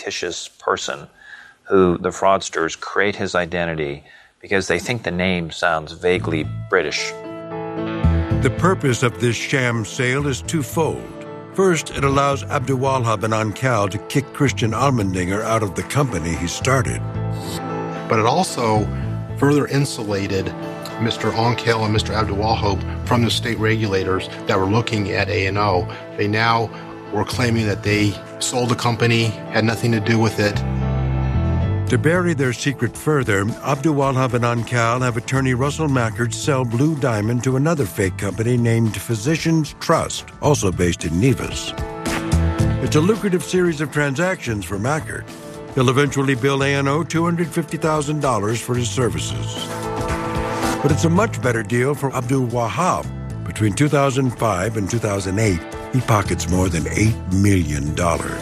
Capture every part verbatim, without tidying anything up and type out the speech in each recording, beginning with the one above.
fictitious person who the fraudsters create his identity because they think the name sounds vaguely British. The purpose of this sham sale is twofold. First, it allows Abduwahab and Ancal to kick Christian Allmendinger out of the company he started. But it also further insulated Mister Ancal and Mister Abduwahab from the state regulators that were looking at A and O. They now were claiming that they sold the company, had nothing to do with it. To bury their secret further, Abduwahab and Ancal have attorney Russell Mackard sell Blue Diamond to another fake company named Physicians Trust, also based in Nevis. It's a lucrative series of transactions for Mackard. He'll eventually bill A and O two hundred fifty thousand dollars for his services. But it's a much better deal for Abduwahab. Between two thousand five and two thousand eight, he pockets more than eight million dollars.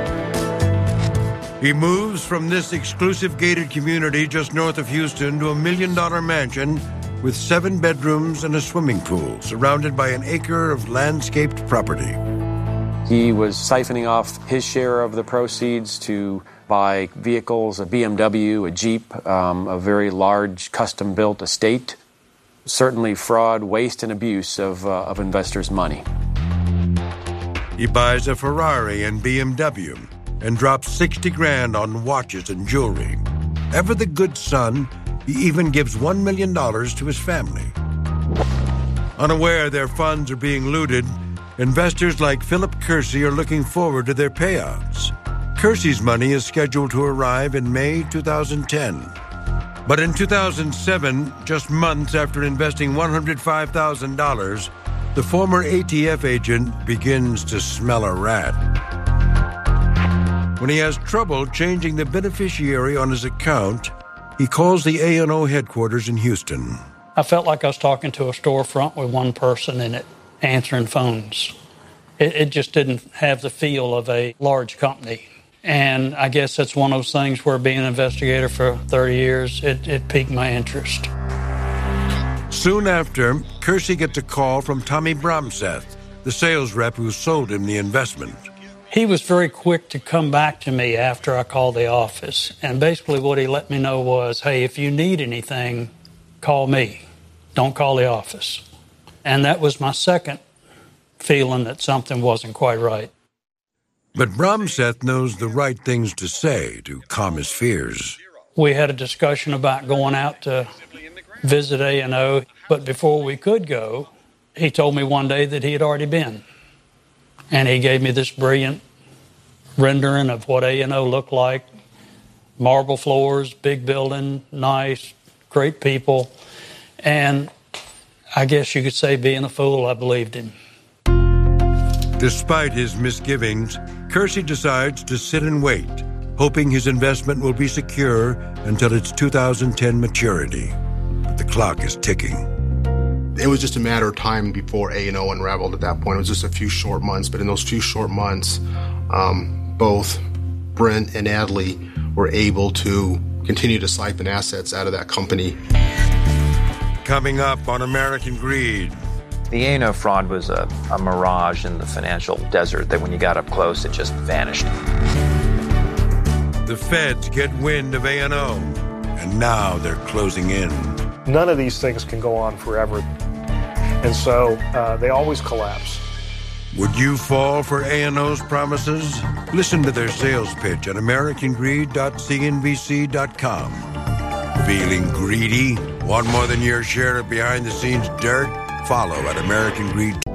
He moves from this exclusive gated community just north of Houston to a million-dollar mansion with seven bedrooms and a swimming pool, surrounded by an acre of landscaped property. He was siphoning off his share of the proceeds to buy vehicles, a B M W, a Jeep, um, a very large custom-built estate. Certainly fraud, waste, and abuse of, uh, of investors' money. He buys a Ferrari and B M W and drops sixty grand on watches and jewelry. Ever the good son, he even gives one million dollars to his family. Unaware their funds are being looted, investors like Philip Kersey are looking forward to their payouts. Kersey's money is scheduled to arrive in May two thousand ten. But in two thousand seven, just months after investing one hundred five thousand dollars, the former A T F agent begins to smell a rat. When he has trouble changing the beneficiary on his account, he calls the A and O headquarters in Houston. I felt like I was talking to a storefront with one person in it, answering phones. It, it just didn't have the feel of a large company. And I guess that's one of those things where being an investigator for thirty years, it, it piqued my interest. Soon after, Kersey gets a call from Tommy Bromseth, the sales rep who sold him the investment. He was very quick to come back to me after I called the office. And basically what he let me know was, hey, if you need anything, call me. Don't call the office. And that was my second feeling that something wasn't quite right. But Bromseth knows the right things to say to calm his fears. We had a discussion about going out to visit A and O, but before we could go, he told me one day that he had already been. And he gave me this brilliant rendering of what A and O looked like. Marble floors, big building, nice, great people. And I guess you could say, being a fool, I believed him. Despite his misgivings, Kersey decides to sit and wait, hoping his investment will be secure until its two thousand ten maturity. But the clock is ticking. It was just a matter of time before A and O unraveled at that point. It was just a few short months, but in those few short months, um, both Brent and Adley were able to continue to siphon assets out of that company. Coming up on American Greed. The A and O fraud was a, a mirage in the financial desert that when you got up close, it just vanished. The feds get wind of A and O, and now they're closing in. None of these things can go on forever, and so uh, they always collapse. Would you fall for A and O's promises? Listen to their sales pitch at american greed dot c n b c dot com. Feeling greedy? Want more than your share of behind-the-scenes dirt? Follow at American Greed.